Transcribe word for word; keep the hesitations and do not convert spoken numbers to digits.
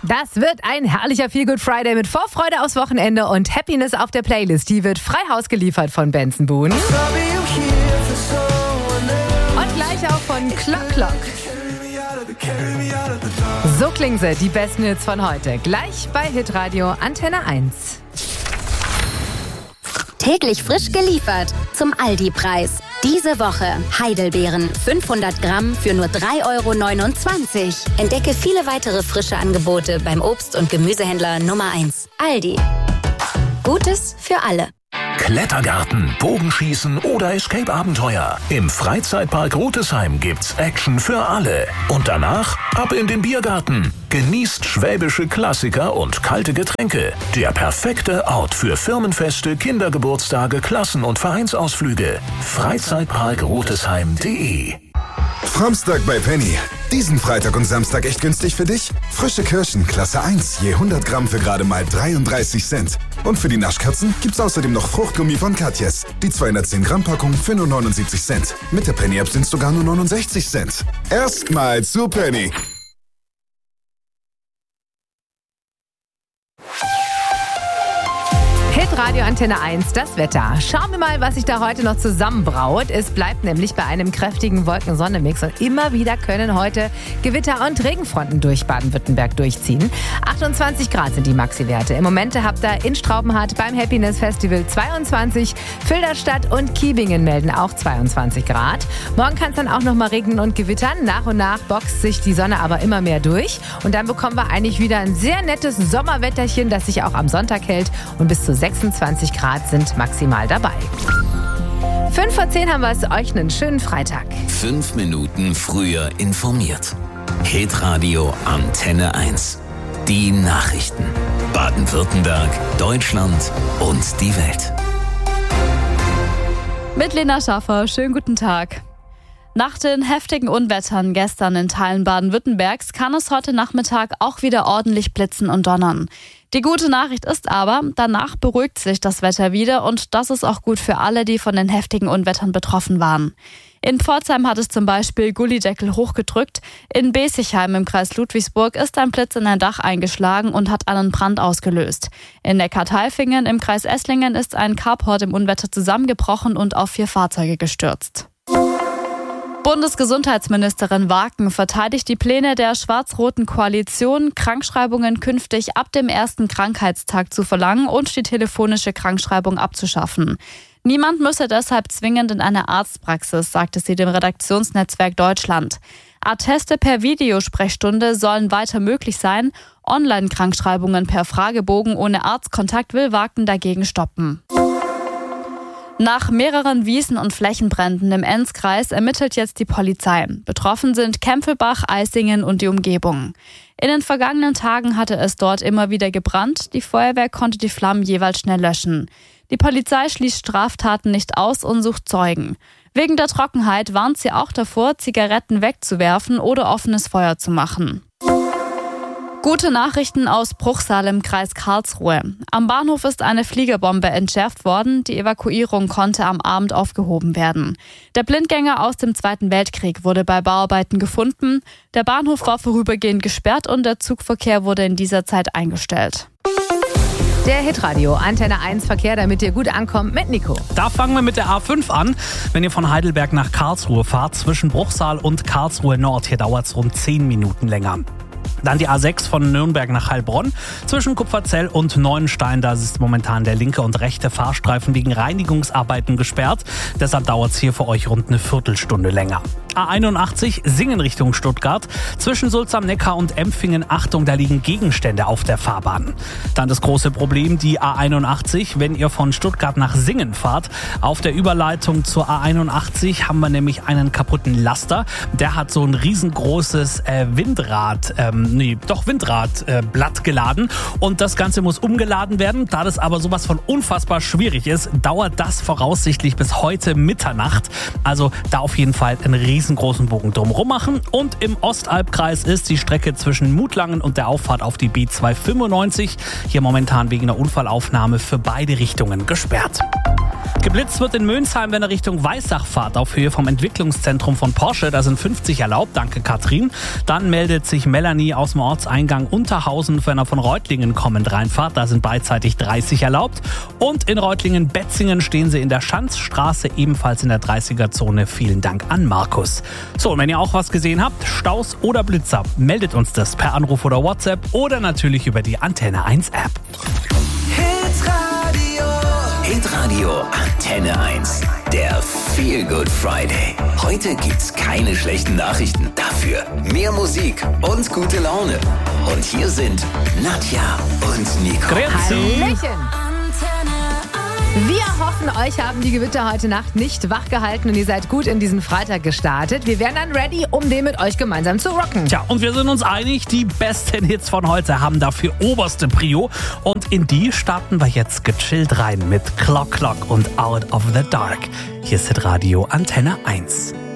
Das wird ein herrlicher Feel-Good Friday mit Vorfreude aufs Wochenende und Happiness auf der Playlist. Die wird frei Haus geliefert von Benson Boone. Und gleich auch von Clock Clock. So klingen sie, die besten Hits von heute. Gleich bei Hitradio Antenne eins. Täglich frisch geliefert zum Aldi-Preis. Diese Woche Heidelbeeren fünfhundert Gramm für nur drei Euro neunundzwanzig. Entdecke viele weitere frische Angebote beim Obst- und Gemüsehändler Nummer eins. Aldi. Gutes für alle. Klettergarten, Bogenschießen oder Escape-Abenteuer. Im Freizeitpark Rutesheim gibt's Action für alle. Und danach ab in den Biergarten. Genießt schwäbische Klassiker und kalte Getränke. Der perfekte Ort für Firmenfeste, Kindergeburtstage, Klassen- und Vereinsausflüge. Freizeitpark Rutesheim punkt de. Framstag bei Penny. Diesen Freitag und Samstag echt günstig für dich? Frische Kirschen, Klasse eins, je hundert Gramm für gerade mal dreiunddreißig Cent. Und für die Naschkatzen gibt's außerdem noch Fruchtgummi von Katjes. Die zweihundertzehn Gramm Packung für nur neunundsiebzig Cent. Mit der Penny-App sind's sogar nur neunundsechzig Cent. Erstmal zu Penny. Hitradio Antenne eins, das Wetter. Schauen wir mal, was sich da heute noch zusammenbraut. Es bleibt nämlich bei einem kräftigen Wolken-Sonne-Mix und immer wieder können heute Gewitter- und Regenfronten durch Baden-Württemberg durchziehen. achtundzwanzig Grad sind die Maxi-Werte. Im Moment habt ihr in Straubenhardt beim Happiness Festival zweiundzwanzig. Filderstadt und Kiebingen melden auch zweiundzwanzig Grad. Morgen kann es dann auch noch mal regnen und gewittern. Nach und nach boxt sich die Sonne aber immer mehr durch. Und dann bekommen wir eigentlich wieder ein sehr nettes Sommerwetterchen, das sich auch am Sonntag hält. Und bis zu sechsundzwanzig Grad sind maximal dabei. fünf vor zehn haben wir es. Euch einen schönen Freitag. Fünf Minuten früher informiert. Hitradio Antenne eins. Die Nachrichten. Baden-Württemberg, Deutschland und die Welt. Mit Lena Schaffer, schönen guten Tag. Nach den heftigen Unwettern gestern in Teilen Baden-Württembergs kann es heute Nachmittag auch wieder ordentlich blitzen und donnern. Die gute Nachricht ist aber, danach beruhigt sich das Wetter wieder und das ist auch gut für alle, die von den heftigen Unwettern betroffen waren. In Pforzheim hat es zum Beispiel Gullideckel hochgedrückt. In Besichheim im Kreis Ludwigsburg ist ein Blitz in ein Dach eingeschlagen und hat einen Brand ausgelöst. In Neckartaifingen im Kreis Esslingen ist ein Carport im Unwetter zusammengebrochen und auf vier Fahrzeuge gestürzt. Bundesgesundheitsministerin Waken verteidigt die Pläne der schwarz-roten Koalition, Krankschreibungen künftig ab dem ersten Krankheitstag zu verlangen und die telefonische Krankschreibung abzuschaffen. Niemand müsse deshalb zwingend in eine Arztpraxis, sagte sie dem Redaktionsnetzwerk Deutschland. Atteste per Videosprechstunde sollen weiter möglich sein. Online-Krankschreibungen per Fragebogen ohne Arztkontakt will Waken dagegen stoppen. Nach mehreren Wiesen- und Flächenbränden im Enzkreis ermittelt jetzt die Polizei. Betroffen sind Kempfelbach, Eisingen und die Umgebung. In den vergangenen Tagen hatte es dort immer wieder gebrannt. Die Feuerwehr konnte die Flammen jeweils schnell löschen. Die Polizei schließt Straftaten nicht aus und sucht Zeugen. Wegen der Trockenheit warnt sie auch davor, Zigaretten wegzuwerfen oder offenes Feuer zu machen. Gute Nachrichten aus Bruchsal im Kreis Karlsruhe. Am Bahnhof ist eine Fliegerbombe entschärft worden. Die Evakuierung konnte am Abend aufgehoben werden. Der Blindgänger aus dem Zweiten Weltkrieg wurde bei Bauarbeiten gefunden. Der Bahnhof war vorübergehend gesperrt und der Zugverkehr wurde in dieser Zeit eingestellt. Der Hitradio Antenne eins Verkehr, damit ihr gut ankommt, mit Nico. Da fangen wir mit der A fünf an. Wenn ihr von Heidelberg nach Karlsruhe fahrt, zwischen Bruchsal und Karlsruhe Nord, hier dauert es rund zehn Minuten länger. Dann die A sechs von Nürnberg nach Heilbronn. Zwischen Kupferzell und Neuenstein, da ist momentan der linke und rechte Fahrstreifen wegen Reinigungsarbeiten gesperrt. Deshalb dauert es hier für euch rund eine Viertelstunde länger. A einundachtzig Singen Richtung Stuttgart. Zwischen Sulz am Neckar und Empfingen, Achtung, da liegen Gegenstände auf der Fahrbahn. Dann das große Problem, die A einundachtzig, wenn ihr von Stuttgart nach Singen fahrt. Auf der Überleitung zur A einundachtzig haben wir nämlich einen kaputten Laster. Der hat so ein riesengroßes äh, Windrad, ähm, nee, doch Windradblatt äh, geladen. Und das Ganze muss umgeladen werden. Da das aber sowas von unfassbar schwierig ist, dauert das voraussichtlich bis heute Mitternacht. Also da auf jeden Fall einen riesengroßen Bogen drumherum machen. Und im Ostalbkreis ist die Strecke zwischen Mutlangen und der Auffahrt auf die B zweihundertfünfundneunzig hier momentan wegen einer Unfallaufnahme für beide Richtungen gesperrt. Geblitzt wird in Mönsheim, wenn er Richtung Weissach fahrt, auf Höhe vom Entwicklungszentrum von Porsche. Da sind fünfzig erlaubt, danke Katrin. Dann meldet sich Melanie aus dem Ortseingang Unterhausen, wenn er von Reutlingen kommend reinfahrt. Da sind beidseitig dreißig erlaubt. Und in Reutlingen-Betzingen stehen sie in der Schanzstraße, ebenfalls in der dreißiger-Zone. Vielen Dank an Markus. So, und wenn ihr auch was gesehen habt, Staus oder Blitzer, meldet uns das per Anruf oder WhatsApp oder natürlich über die Antenne eins App. Hitradio Antenne eins. Der Feel Good Friday. Heute gibt's keine schlechten Nachrichten. Dafür mehr Musik und gute Laune. Und hier sind Nadja und Nico. Hallöchen. Wir hoffen, euch haben die Gewitter heute Nacht nicht wachgehalten und ihr seid gut in diesen Freitag gestartet. Wir wären dann ready, um den mit euch gemeinsam zu rocken. Tja, und wir sind uns einig, die besten Hits von heute haben dafür oberste Prio. Und in die starten wir jetzt gechillt rein mit Clock Clock und Out of the Dark. Hier ist Hitradio Antenne eins.